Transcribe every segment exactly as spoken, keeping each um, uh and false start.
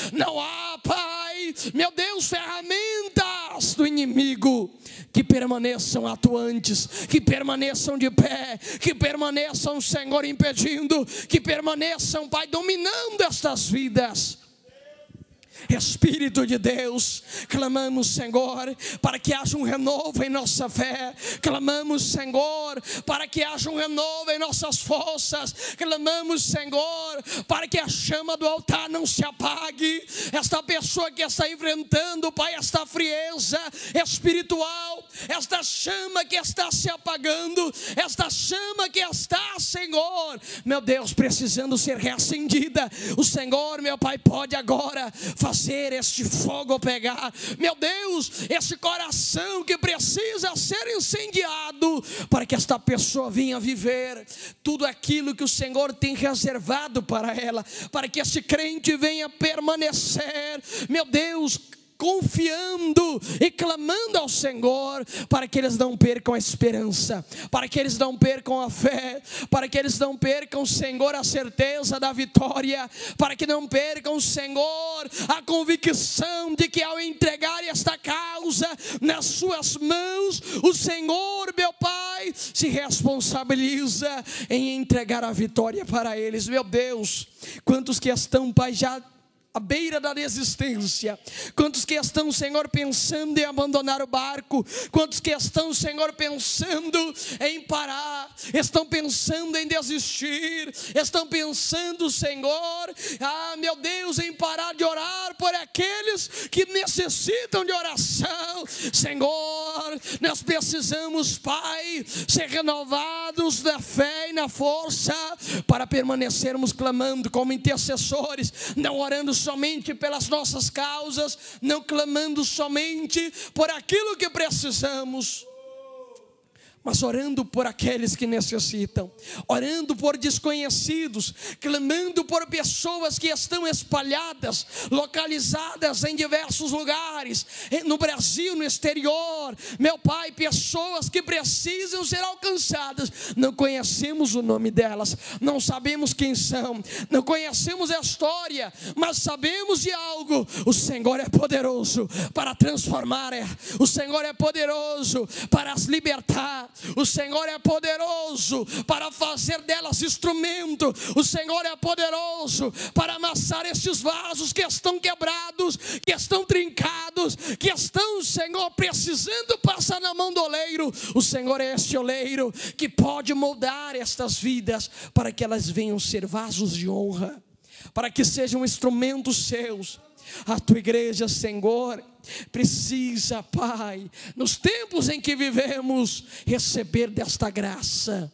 Não há, Pai, meu Deus, ferramentas do inimigo que permaneçam atuantes, que permaneçam de pé, que permaneçam, Senhor, impedindo, que permaneçam, Pai, dominando estas vidas. Espírito de Deus, clamamos, Senhor, para que haja um renovo em nossa fé. Clamamos, Senhor, para que haja um renovo em nossas forças. Clamamos, Senhor, para que a chama do altar não se apague. Esta pessoa que está enfrentando, Pai, esta frieza espiritual, esta chama que está se apagando, esta chama que está, Senhor, meu Deus, precisando ser reacendida. O Senhor, meu Pai, pode agora fazer este fogo pegar, meu Deus, este coração que precisa ser incendiado, para que esta pessoa venha viver tudo aquilo que o Senhor tem reservado para ela, para que este crente venha permanecer, meu Deus, confiando e clamando ao Senhor, para que eles não percam a esperança, para que eles não percam a fé, para que eles não percam, Senhor, a certeza da vitória, para que não percam, Senhor, a convicção de que ao entregar esta causa nas suas mãos, o Senhor, meu Pai, se responsabiliza em entregar a vitória para eles. Meu Deus, quantos que estão, Pai, já à beira da desistência, quantos que estão, Senhor, pensando em abandonar o barco, quantos que estão, Senhor, pensando em parar, estão pensando em desistir, estão pensando, Senhor, ah, meu Deus, em parar de orar por aqueles que necessitam de oração. Senhor, nós precisamos, Pai, ser renovados na fé e na força, para permanecermos clamando como intercessores, não orando somente pelas nossas causas, não clamando somente por aquilo que precisamos, mas orando por aqueles que necessitam, orando por desconhecidos, clamando por pessoas que estão espalhadas, localizadas em diversos lugares, no Brasil, no exterior. Meu Pai, pessoas que precisam ser alcançadas, não conhecemos o nome delas, não sabemos quem são, não conhecemos a história, mas sabemos de algo: o Senhor é poderoso para transformar, o Senhor é poderoso para as libertar, o Senhor é poderoso para fazer delas instrumento, o Senhor é poderoso para amassar estes vasos que estão quebrados, que estão trincados, que estão, Senhor, precisando passar na mão do oleiro. O Senhor é este oleiro que pode moldar estas vidas para que elas venham ser vasos de honra, para que sejam instrumentos seus. A tua igreja, Senhor, precisa, Pai, nos tempos em que vivemos, receber desta graça.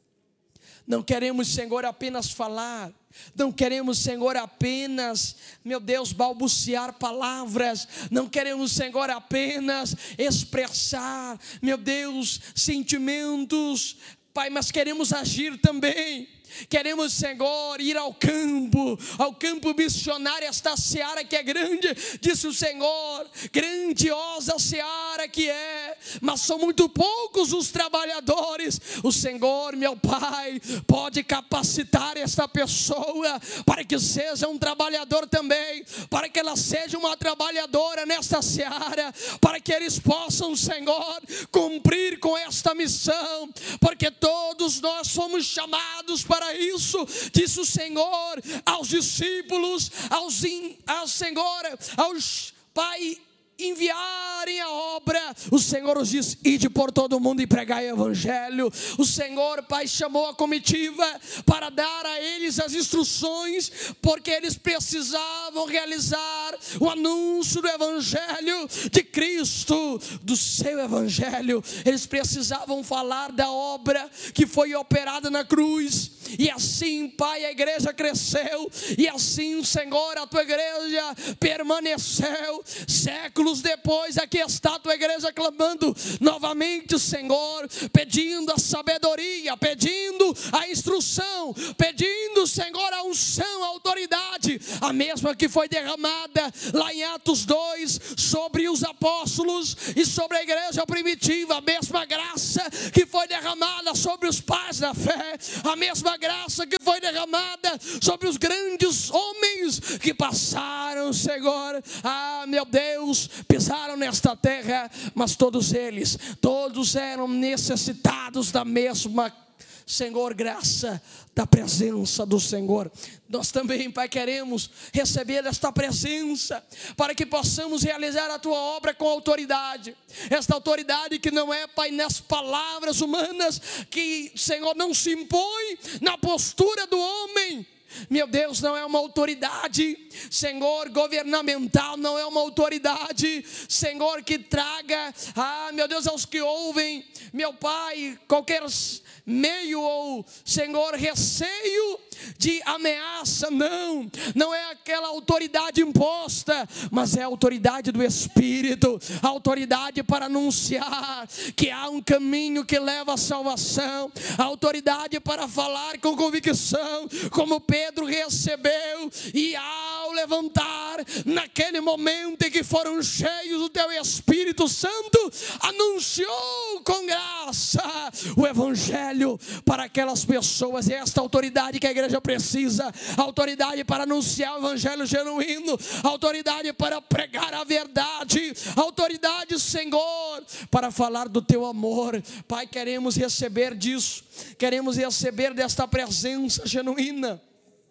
Não queremos, Senhor, apenas falar, não queremos, Senhor, apenas, meu Deus, balbuciar palavras, não queremos, Senhor, apenas expressar, meu Deus, sentimentos, Pai, mas queremos agir também. Queremos, Senhor, ir ao campo, ao campo missionário, esta seara que é grande, disse o Senhor, grandiosa seara que é, mas são muito poucos os trabalhadores. O Senhor, meu Pai, pode capacitar esta pessoa para que seja um trabalhador também, para que ela seja uma trabalhadora nesta seara, para que eles possam, Senhor, cumprir com esta missão, porque todos nós fomos chamados para Para isso, disse o Senhor aos discípulos, aos, aos Senhor, aos Pai, enviarem a obra. O Senhor os diz: ide por todo o mundo e pregai o evangelho. O Senhor, Pai, chamou a comitiva para dar a eles as instruções, porque eles precisavam realizar o anúncio do evangelho de Cristo, do seu evangelho. Eles precisavam falar da obra que foi operada na cruz. E assim, Pai, a igreja cresceu, e assim, Senhor, a tua igreja permaneceu. Séculos depois, aqui está a tua igreja clamando novamente, Senhor, pedindo a sabedoria, pedindo a instrução, pedindo, Senhor, a unção, a autoridade, a mesma que foi derramada lá em Atos dois, sobre os apóstolos e sobre a igreja primitiva, a mesma graça que foi derramada sobre os pais da fé, a mesma graça que foi derramada sobre os grandes homens que passaram, Senhor, ah, meu Deus, pisaram nesta terra, mas todos eles, todos eram necessitados da mesma, Senhor, graça da presença do Senhor. Nós também, Pai, queremos receber esta presença, para que possamos realizar a Tua obra com autoridade. Esta autoridade que não é, Pai, nas palavras humanas, que, Senhor, não se impõe na postura do homem. Meu Deus, não é uma autoridade, Senhor, governamental, não é uma autoridade, Senhor, que traga, ah, meu Deus, aos que ouvem, meu Pai, qualquer meio ou, Senhor, receio de ameaça. Não, não é aquela autoridade imposta, mas é a autoridade do Espírito, a autoridade para anunciar que há um caminho que leva à salvação, a autoridade para falar com convicção, como Pedro recebeu, e ao levantar, naquele momento em que foram cheios do Teu Espírito Santo, anunciou com graça o Evangelho para aquelas pessoas. E esta autoridade que a igreja precisa, autoridade para anunciar o Evangelho genuíno, autoridade para pregar a verdade, autoridade, Senhor, para falar do Teu amor. Pai, queremos receber disso, queremos receber desta presença genuína,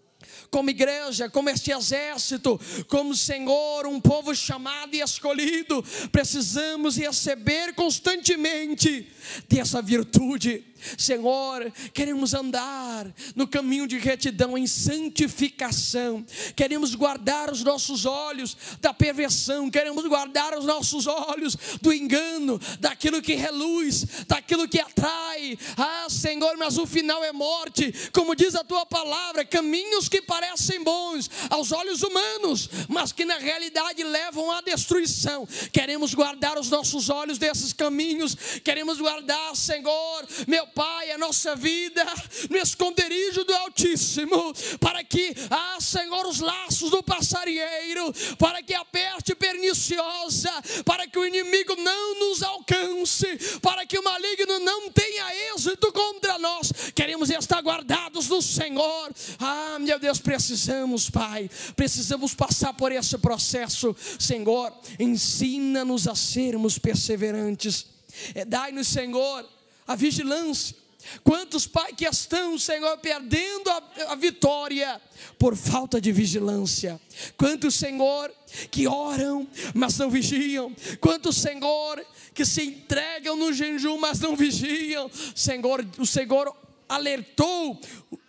como igreja, como este exército, como, Senhor, um povo chamado e escolhido. Precisamos receber constantemente dessa virtude. Senhor, queremos andar no caminho de retidão, em santificação. Queremos guardar os nossos olhos da perversão, queremos guardar os nossos olhos do engano, daquilo que reluz, daquilo que atrai. Ah, Senhor, mas o final é morte, como diz a Tua palavra, caminhos que parecem bons aos olhos humanos, mas que na realidade levam à destruição. Queremos guardar os nossos olhos desses caminhos, queremos guardar, Senhor, meu Pai, a nossa vida no esconderijo do Altíssimo, para que, ah, Senhor, os laços do passarinheiro, para que a peste perniciosa, para que o inimigo não nos alcance, para que o maligno não tenha êxito contra nós. Queremos estar guardados no Senhor. Ah, meu Deus, precisamos, Pai, precisamos passar por esse processo. Senhor, ensina-nos a sermos perseverantes. Dai-nos, Senhor, a vigilância. Quantos, Pai, que estão, Senhor, perdendo a, a vitória por falta de vigilância. Quantos, Senhor, que oram, mas não vigiam. Quantos, Senhor, que se entregam no jejum, mas não vigiam. Senhor, o Senhor alertou,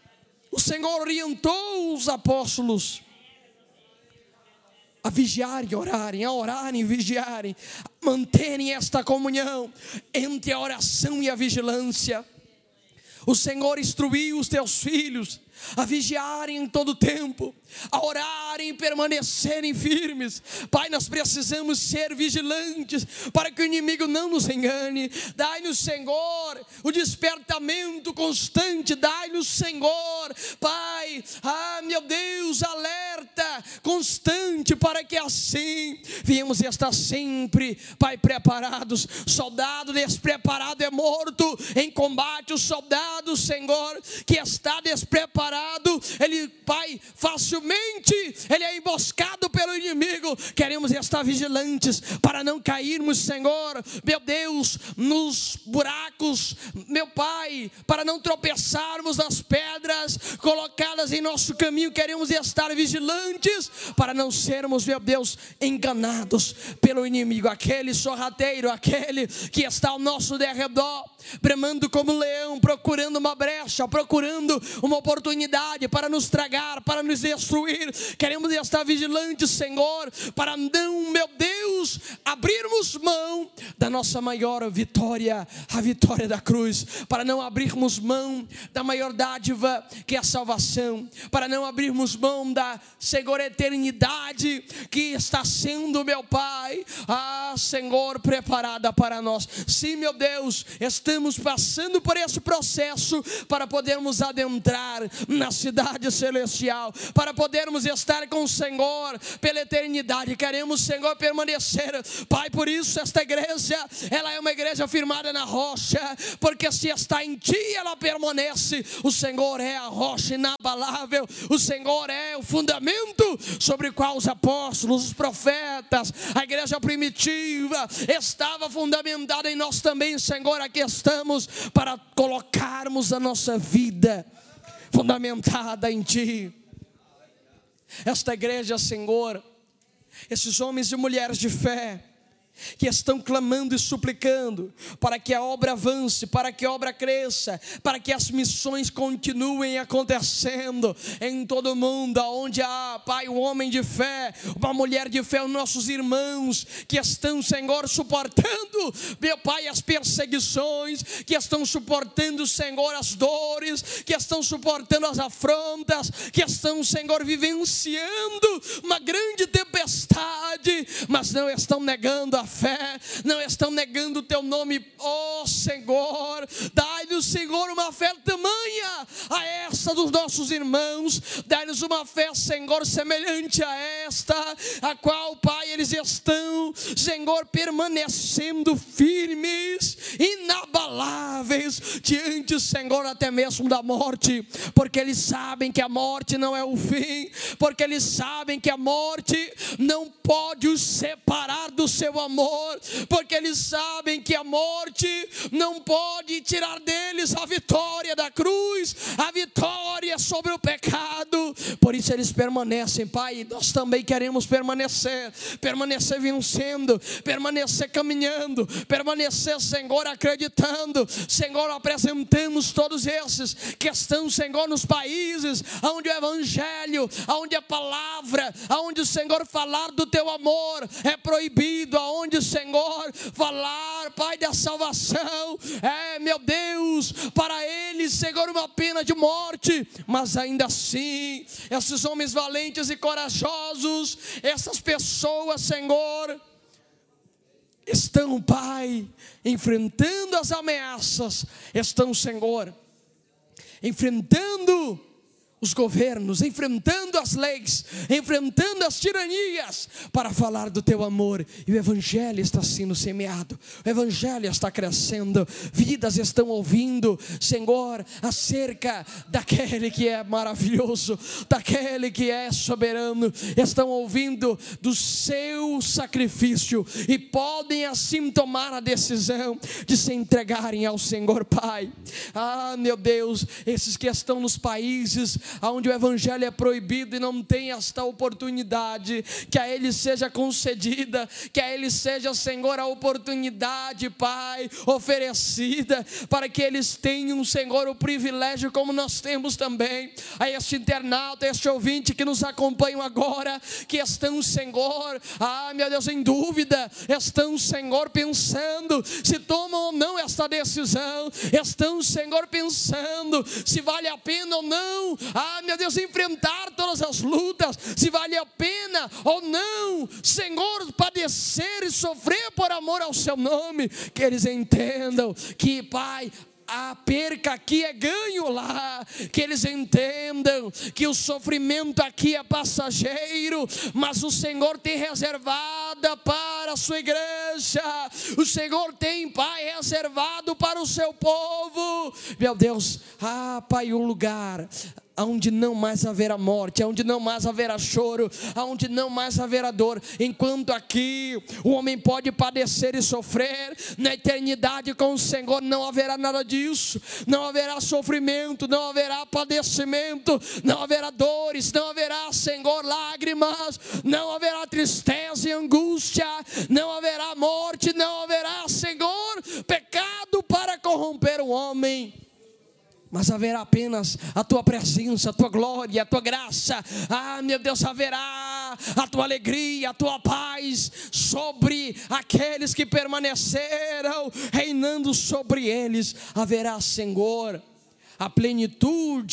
o Senhor orientou os apóstolos a vigiarem e orarem, a orarem e vigiarem, a manterem esta comunhão entre a oração e a vigilância. O Senhor instruiu os Teus filhos a vigiarem em todo tempo, a orarem e permanecerem firmes. Pai, nós precisamos ser vigilantes para que o inimigo não nos engane. Dai-nos, Senhor, o despertamento constante. Dai-nos, Senhor, Pai, ah, meu Deus, alerta constante, para que assim venhamos estar sempre, Pai, preparados. Soldado despreparado é morto em combate. O soldado, Senhor, que está despreparado, ele, Pai, facilmente ele é emboscado pelo inimigo. Queremos estar vigilantes para não cairmos, Senhor, meu Deus, nos buracos, meu Pai, para não tropeçarmos nas pedras colocadas em nosso caminho. Queremos estar vigilantes para não sermos, meu Deus, enganados pelo inimigo, aquele sorrateiro, aquele que está ao nosso derredor, bramando como leão, procurando uma brecha, procurando uma oportunidade para nos tragar, para nos destruir. Queremos estar vigilantes, Senhor, para não, meu Deus, abrirmos mão da nossa maior vitória, a vitória da cruz, para não abrirmos mão da maior dádiva que é a salvação, para não abrirmos mão da, Senhor, eternidade que está sendo, meu Pai, ah, Senhor, preparada para nós. Sim, meu Deus, estamos passando por esse processo para podermos adentrar na cidade celestial, para podermos estar com o Senhor pela eternidade. Queremos, Senhor, permanecer, Pai. Por isso esta igreja, ela é uma igreja firmada na rocha, porque se está em Ti, ela permanece. O Senhor é a rocha inabalável, o Senhor é o fundamento sobre o qual os apóstolos, os profetas, a igreja primitiva estava fundamentada em nós também, Senhor. Aqui estamos para colocarmos a nossa vida fundamentada em Ti. Esta igreja, Senhor, esses homens e mulheres de fé que estão clamando e suplicando para que a obra avance, para que a obra cresça, para que as missões continuem acontecendo em todo o mundo, onde há, Pai, um homem de fé, uma mulher de fé, os nossos irmãos que estão, Senhor, suportando, meu Pai, as perseguições, que estão suportando, Senhor, as dores, que estão suportando as afrontas, que estão, Senhor, vivenciando uma grande tempestade, mas não estão negando a fé, não estão negando o Teu nome, ó Senhor. Dai-nos, Senhor, uma fé tamanha a essa dos nossos irmãos. Dai-nos uma fé, Senhor, semelhante a esta, a qual, Pai, eles estão, Senhor, permanecendo firmes, inabaláveis diante, Senhor, até mesmo da morte, porque eles sabem que a morte não é o fim, porque eles sabem que a morte não pode os separar do seu amor, porque eles sabem que a morte não pode tirar deles a vitória da cruz, a vitória sobre o pecado. Por isso eles permanecem, Pai. Nós também queremos permanecer, permanecer vencendo, permanecer caminhando, permanecer, Senhor, acreditando. Senhor, apresentamos todos esses que estão, Senhor, nos países onde o evangelho, onde a palavra, onde o Senhor falar do Teu amor é proibido, aonde o Senhor falar, Pai, da salvação é, meu Deus, para eles, Senhor, uma pena de morte, mas ainda assim, esses homens valentes e corajosos, essas pessoas, Senhor, estão, Pai, enfrentando as ameaças, estão, Senhor, enfrentando os governos, enfrentando as leis, enfrentando as tiranias, para falar do Teu amor. E o evangelho está sendo semeado, o evangelho está crescendo, vidas estão ouvindo, Senhor, acerca daquele que é maravilhoso, daquele que é soberano, estão ouvindo do seu sacrifício, e podem assim tomar a decisão de se entregarem ao Senhor, Pai. Ah, meu Deus, esses que estão nos países onde o evangelho é proibido e não tem esta oportunidade, que a eles seja concedida, que a eles seja, Senhor, a oportunidade, Pai, oferecida, para que eles tenham, Senhor, o privilégio, como nós temos também, a este internauta, a este ouvinte que nos acompanham agora, que estão, Senhor, ah, meu Deus, em dúvida, estão, Senhor, pensando se tomam ou não esta decisão, estão, Senhor, pensando se vale a pena ou não, ah, meu Deus, enfrentar todas as lutas, se vale a pena ou não, Senhor, padecer e sofrer por amor ao Seu nome, que eles entendam que, Pai, a perca aqui é ganho lá, que eles entendam que o sofrimento aqui é passageiro, mas o Senhor tem reservada para a Sua igreja, o Senhor tem, Pai, reservado para o Seu povo, meu Deus, ah, Pai, um lugar aonde não mais haverá morte, aonde não mais haverá choro, aonde não mais haverá dor, enquanto aqui o homem pode padecer e sofrer, na eternidade com o Senhor não haverá nada disso, não haverá sofrimento, não haverá padecimento, não haverá dores, não haverá, Senhor, lágrimas, não haverá tristeza e angústia, não haverá morte, não haverá, Senhor, pecado para corromper o homem, mas haverá apenas a Tua presença, a Tua glória, a Tua graça. Ah, meu Deus, haverá a Tua alegria, a Tua paz sobre aqueles que permaneceram, reinando sobre eles. Haverá, Senhor, a plenitude